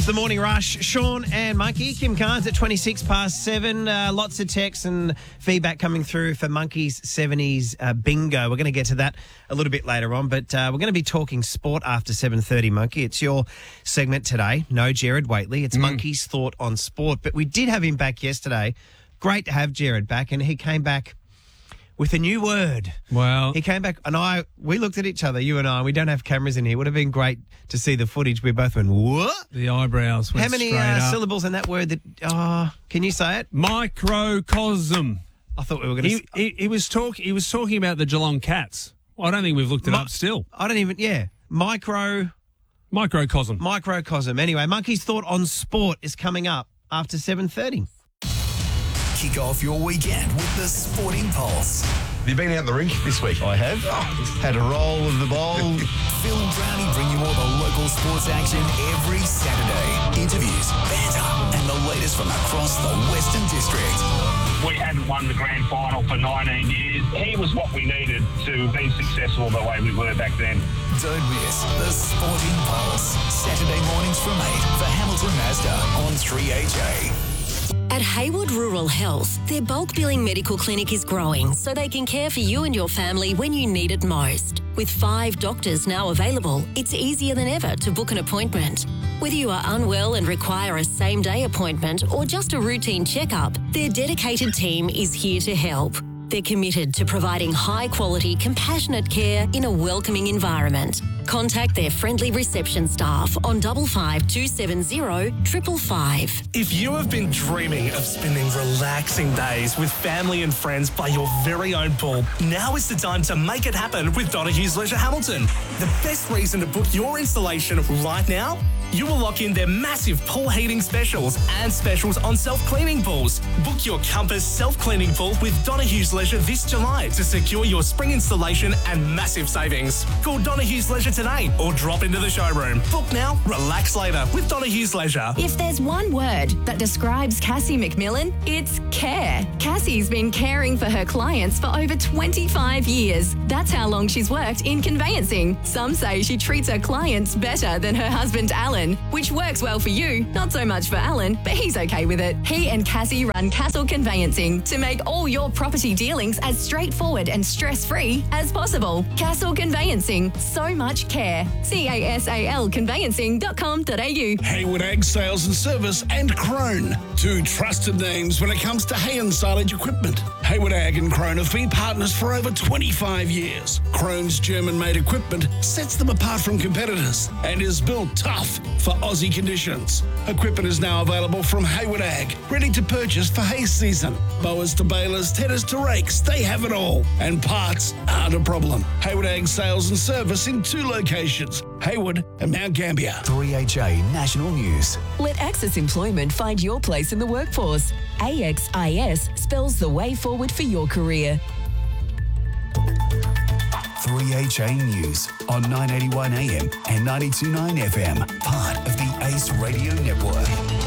the Morning Rush. Sean and Monkey. Kim Carnes at 26 past 7. Lots of texts and feedback coming through for Monkey's 70s bingo. We're going to get to that a little bit later on, but we're going to be talking sport after 7:30, Monkey. It's your segment today. No Jared Waitley. It's Monkey's thought on sport, but we did have him back yesterday. Great to have Jared back, and he came back with a new word. Well, he came back, and we looked at each other, you and I. We don't have cameras in here. It would have been great to see the footage. We both went, what? The eyebrows went How many straight up. syllables in that word? Can you say it? Microcosm. I thought we were going to. He was talking about the Geelong Cats. Well, I don't think we've looked it up still. I don't even. Yeah, Microcosm. Microcosm. Anyway, Monkey's thought on sport is coming up after 7:30. Kick off your weekend with the Sporting Pulse. Have you been out in the rink this week? I have. Had a roll of the bowl. Phil and Brownie bring you all the local sports action every Saturday. Interviews, banter, and the latest from across the Western District. We hadn't won the grand final for 19 years. He was what we needed to be successful the way we were back then. Don't miss the Sporting Pulse. Saturday mornings from 8 for Hamilton Mazda on 3HA. At Haywood Rural Health, their bulk billing medical clinic is growing so they can care for you and your family when you need it most. With 5 doctors now available, it's easier than ever to book an appointment. Whether you are unwell and require a same-day appointment or just a routine checkup, their dedicated team is here to help. They're committed to providing high-quality, compassionate care in a welcoming environment. Contact their friendly reception staff on 55 270 555. If you have been dreaming of spending relaxing days with family and friends by your very own pool, now is the time to make it happen with Donahue's Leisure Hamilton. The best reason to book your installation right now? You will lock in their massive pool heating specials and specials on self-cleaning pools. Book your Compass self-cleaning pool with Donahue's Leisure this July to secure your spring installation and massive savings. Call Donahue's Leisure today or drop into the showroom. Book now, relax later with Donahue's Leisure. If there's one word that describes Cassie McMillan, it's care. Cassie's been caring for her clients for over 25 years. That's how long she's worked in conveyancing. Some say she treats her clients better than her husband, Alan, which works well for you, not so much for Alan, but he's okay with it. He and Cassie run Castle Conveyancing to make all your property dealings as straightforward and stress-free as possible. Castle Conveyancing, so much care. CASAL conveyancing.com.au. Haywood Ag Sales and Service and Crone, 2 trusted names when it comes to hay and silage equipment. Haywood Ag and Crone have been partners for over 25 years. Crone's German-made equipment sets them apart from competitors and is built tough for Aussie conditions. Equipment is now available from Haywood Ag, ready to purchase for hay season. Mowers to balers, tedders to rakes, they have it all. And parts aren't a problem. Haywood Ag Sales and Service in 2 locations, Haywood and Mount Gambier. 3HA National News. Let Access Employment find your place in the workforce. AXIS spells the way forward for your career. 3HA News on 981 AM and 92.9 FM, part of the ACE Radio Network.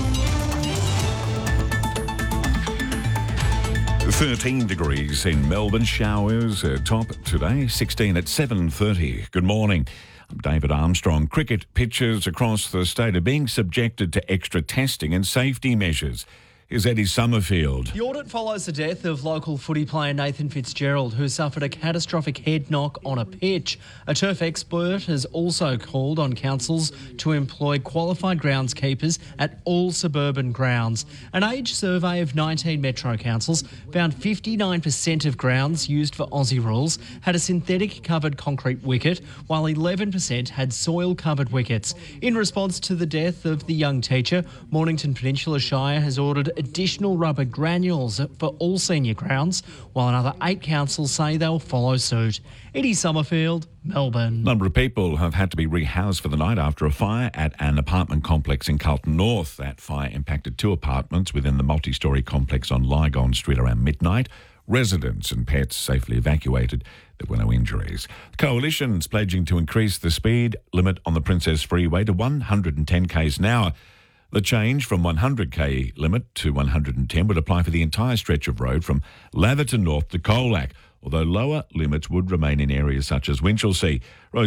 13 degrees in Melbourne, showers top today, 16 at 7:30. Good morning. I'm David Armstrong. Cricket pitches across the state are being subjected to extra testing and safety measures. Here's Eddie Summerfield. The audit follows the death of local footy player Nathan Fitzgerald, who suffered a catastrophic head knock on a pitch. A turf expert has also called on councils to employ qualified groundskeepers at all suburban grounds. An age survey of 19 metro councils found 59% of grounds used for Aussie rules had a synthetic covered concrete wicket, while 11% had soil covered wickets. In response to the death of the young teacher, Mornington Peninsula Shire has ordered additional rubber granules for all senior grounds, while another 8 councils say they'll follow suit. Eddie Summerfield, Melbourne. A number of people have had to be rehoused for the night after a fire at an apartment complex in Carlton North. That fire impacted 2 apartments within the multi-storey complex on Lygon Street around midnight. Residents and pets safely evacuated. There were no injuries. The Coalition's pledging to increase the speed limit on the Princess Freeway to 110 k's an hour. The change from 100k limit to 110 would apply for the entire stretch of road from Laverton North to Colac. although lower limits would remain in areas such as Winchelsea.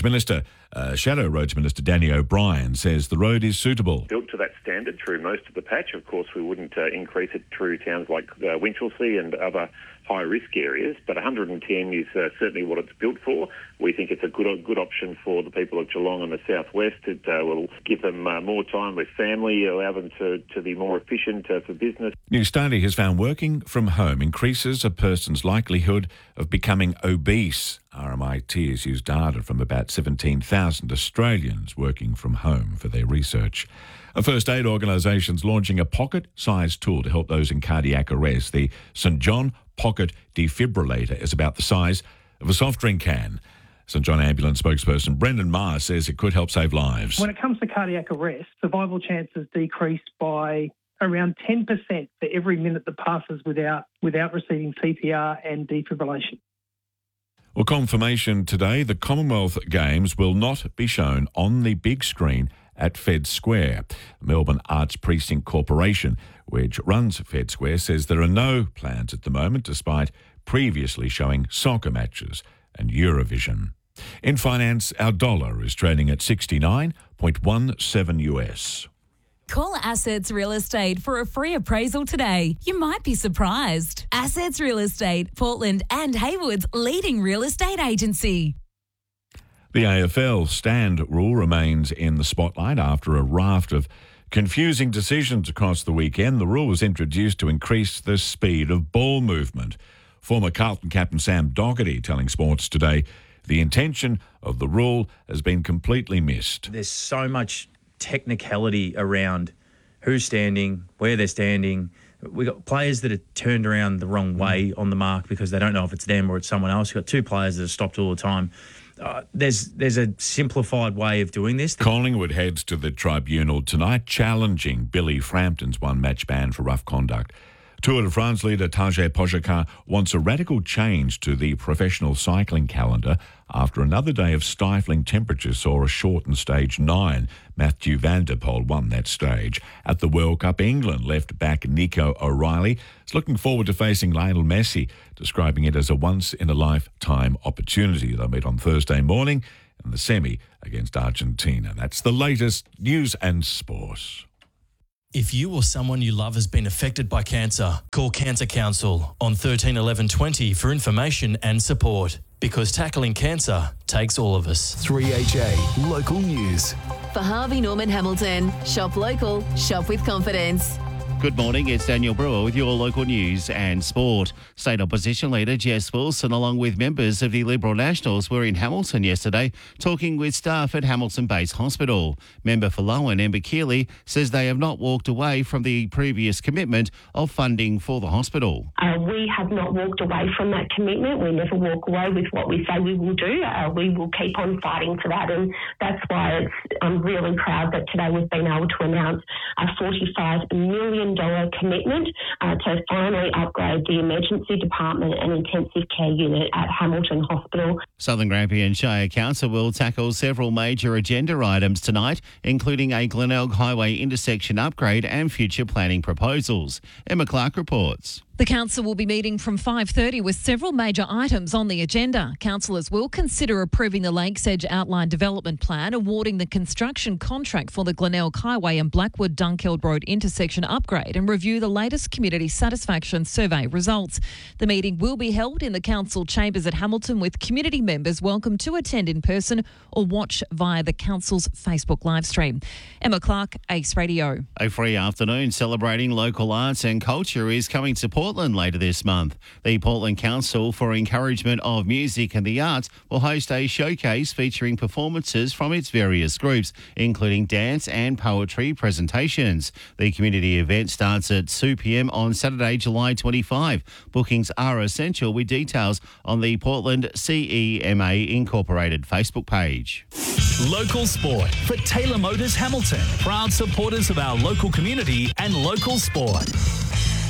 Shadow Roads Minister Danny O'Brien says the road is suitable. Built to that standard through most of the patch. Of course, we wouldn't increase it through towns like Winchelsea and other high-risk areas, but 110 is certainly what it's built for. We think it's a good option for the people of Geelong and the southwest. It will give them more time with family, allow them to be more efficient for business. New study has found working from home increases a person's likelihood of becoming obese. RMIT has used data from about 17,000 Australians working from home for their research. A first aid organisation is launching a pocket-sized tool to help those in cardiac arrest. The St John Pocket Defibrillator is about the size of a soft drink can. St John Ambulance spokesperson Brendan Maher says it could help save lives. When it comes to cardiac arrest, survival chances decrease by around 10% for every minute that passes without receiving CPR and defibrillation. Well, confirmation today, the Commonwealth Games will not be shown on the big screen at Fed Square. Melbourne Arts Precinct Corporation, which runs Fed Square, says there are no plans at the moment, despite previously showing soccer matches and Eurovision. In finance, our dollar is trading at 69.17 US. Call Assets Real Estate for a free appraisal today. You might be surprised. Assets Real Estate, Portland and Haywood's leading real estate agency. The AFL stand rule remains in the spotlight after a raft of confusing decisions across the weekend. The rule was introduced to increase the speed of ball movement. Former Carlton captain Sam Doherty telling Sports Today the intention of the rule has been completely missed. There's so much technicality around who's standing, where they're standing. We've got players that are turned around the wrong way on the mark because they don't know if it's them or it's someone else. We've got two players that are stopped all the time. There's a simplified way of doing this. Collingwood heads to the tribunal tonight challenging Billy Frampton's one-match ban for rough conduct. Tour de France leader Tadej Pogačar wants a radical change to the professional cycling calendar after another day of stifling temperatures saw a shortened stage 9. Matthew Van der Poel won that stage. At the World Cup, England left back Nico O'Reilly is looking forward to facing Lionel Messi, describing it as a once-in-a-lifetime opportunity. They'll meet on Thursday morning in the semi against Argentina. That's the latest news and sport. If you or someone you love has been affected by cancer, call Cancer Council on 13 11 20 for information and support. Because tackling cancer takes all of us. 3HA Local News. For Harvey Norman Hamilton, shop local, shop with confidence. Good morning, it's Daniel Brewer with your local news and sport. State Opposition Leader Jess Wilson, along with members of the Liberal Nationals, were in Hamilton yesterday talking with staff at Hamilton Base Hospital. Member for Lowen, Ember Keeley, says they have not walked away from the previous commitment of funding for the hospital. We have not walked away from that commitment. We never walk away with what we say we will do. We will keep on fighting for that, and that's why I'm really proud that today we've been able to announce a $45 million commitment to finally upgrade the emergency department and intensive care unit at Hamilton Hospital. Southern Grampian Shire Council will tackle several major agenda items tonight, including a Glenelg Highway intersection upgrade and future planning proposals. Emma Clark reports. The council will be meeting from 5:30 with several major items on the agenda. Councillors will consider approving the Lakes Edge Outline Development Plan, awarding the construction contract for the Glenelg Highway and Blackwood Dunkeld Road intersection upgrade, and review the latest community satisfaction survey results. The meeting will be held in the council chambers at Hamilton, with community members welcome to attend in person or watch via the council's Facebook live stream. Emma Clark, Ace Radio. A free afternoon celebrating local arts and culture is coming to Portland later this month. The Portland Council for Encouragement of Music and the Arts will host a showcase featuring performances from its various groups, including dance and poetry presentations. The community event starts at 2 p.m. on Saturday, July 25. Bookings are essential, with details on the Portland CEMA Incorporated Facebook page. Local sport for Taylor Motors Hamilton. Proud supporters of our local community and local sport.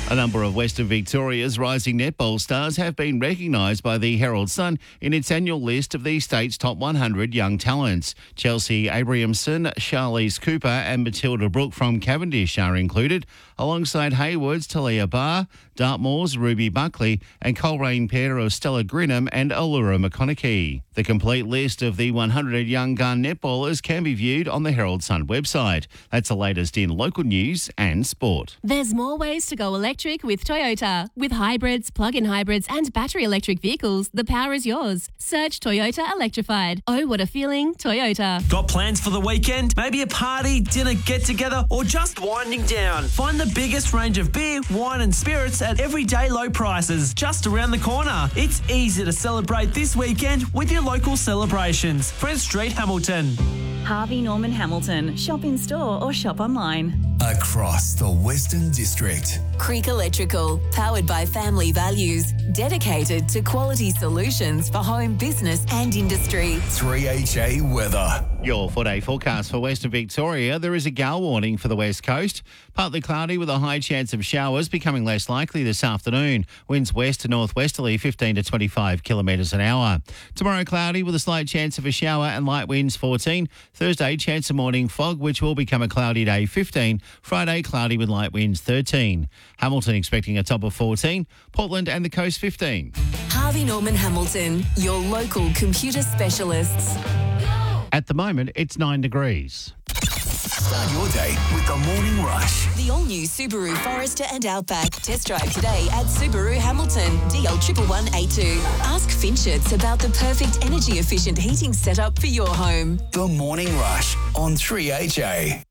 A number of Western Victoria's rising netball stars have been recognised by the Herald Sun in its annual list of the state's top 100 young talents. Chelsea Abrahamson, Charlize Cooper and Matilda Brooke from Cavendish are included, alongside Hayward's Talia Barr, Dartmoor's Ruby Buckley and Coleraine pair of Stella Grinham and Allura McConaughey. The complete list of the 100 young gun netballers can be viewed on the Herald Sun website. That's the latest in local news and sport. There's more ways to go electric with Toyota. With hybrids, plug-in hybrids and battery electric vehicles, the power is yours. Search Toyota Electrified. Oh, what a feeling, Toyota. Got plans for the weekend? Maybe a party, dinner, get-together or just winding down? Find the biggest range of beer, wine and spirits at everyday low prices just around the corner. It's easy to celebrate this weekend with your local celebrations. Prince Street, Hamilton. Harvey Norman Hamilton. Shop in store or shop online. Across the Western District. Creek Electrical, powered by family values, dedicated to quality solutions for home, business and industry. 3HA weather. Your 4-day forecast for Western Victoria. There is a gale warning for the west coast. Partly cloudy with a high chance of showers, becoming less likely this afternoon. Winds west to northwesterly 15 to 25 kilometres an hour. Tomorrow cloudy with a slight chance of a shower and light winds 14. Thursday chance of morning fog, which will become a cloudy day 15. Friday cloudy with light winds 13. Hamilton expecting a top of 14. Portland and the coast 15. Harvey Norman Hamilton, your local computer specialists. At the moment, it's 9 degrees. Start your day with the Morning Rush. The all-new Subaru Forester and Outback. Test drive today at Subaru Hamilton, DL111A2. Ask Finchets about the perfect energy-efficient heating setup for your home. The Morning Rush on 3HA.